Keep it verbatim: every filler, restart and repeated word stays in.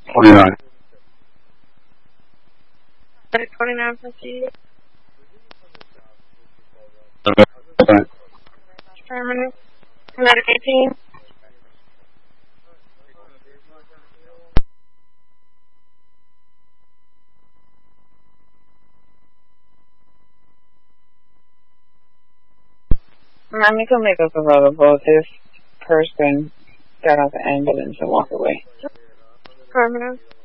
twenty-nine. twenty-nine proceed. Affirmative. Medic eighteen. Ma'am, you can make us available. This person got out the ambulance and walked away. Affirmative.